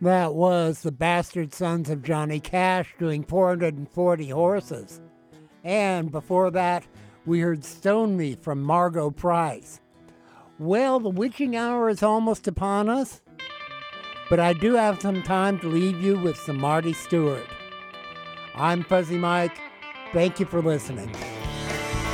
That was the Bastard Sons of Johnny Cash doing 440 Horses. And before that, we heard Stone Me from Margot Price. Well, the witching hour is almost upon us, but I do have some time to leave you with some Marty Stewart. I'm Fuzzy Mike. Thank you for listening.